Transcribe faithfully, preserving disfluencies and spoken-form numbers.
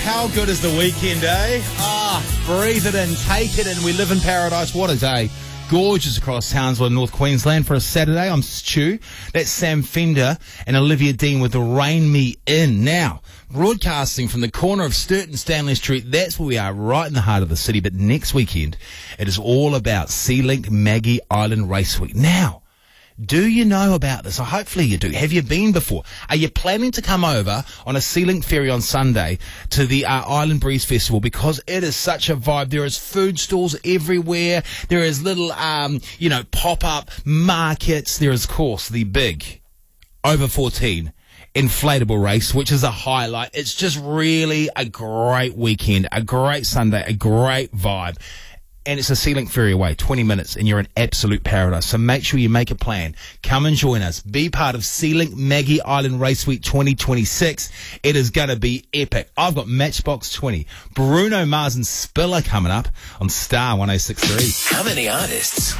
how good is the weekend, eh? Ah, breathe it in, take it in. We live in paradise. What a day. Gorgeous across Townsville in North Queensland for a Saturday. I'm Stu. That's Sam Fender and Olivia Dean with the Rain Me In. Now, broadcasting from the corner of Sturt and Stanley Street, that's where we are, right in the heart of the city. But next weekend, it is all about SeaLink Maggie Island Race Week. Now, do you know about this? Or hopefully you do. Have you been before? Are you planning to come over on a SeaLink ferry on Sunday to the uh, Island Breeze Festival? Because it is such a vibe. There is food stalls everywhere. There is little, um, you know, pop-up markets. There is, of course, the big over fourteen inflatable race, which is a highlight. It's just really a great weekend, a great Sunday, a great vibe. And it's a SeaLink ferry away, twenty minutes, and you're in absolute paradise. So make sure you make a plan. Come and join us. Be part of SeaLink Maggie Island Race Week twenty twenty-six. It is going to be epic. I've got Matchbox twenty, Bruno Mars and Spiller coming up on Star one oh six point three. How many artists